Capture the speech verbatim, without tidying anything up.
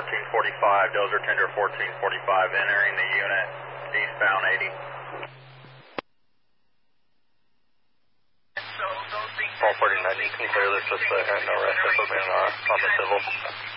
fourteen forty-five, Dozer Tender fourteen forty-five, entering the unit, eastbound eighty. four forty-nine, you can clear this with the no rest of them in, uh, on the civil.